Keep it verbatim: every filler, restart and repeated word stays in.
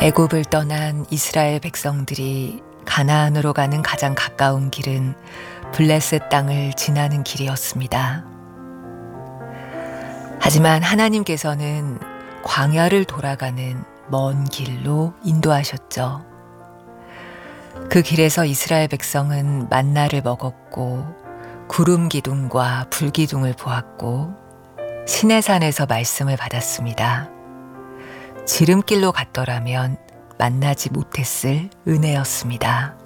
애굽을 떠난 이스라엘 백성들이 가나안으로 가는 가장 가까운 길은 블레셋 땅을 지나는 길이었습니다. 하지만 하나님께서는 광야를 돌아가는 먼 길로 인도하셨죠. 그 길에서 이스라엘 백성은 만나를 먹었고 구름 기둥과 불 기둥을 보았고 시내산에서 말씀을 받았습니다. 지름길로 갔더라면 만나지 못했을 은혜였습니다.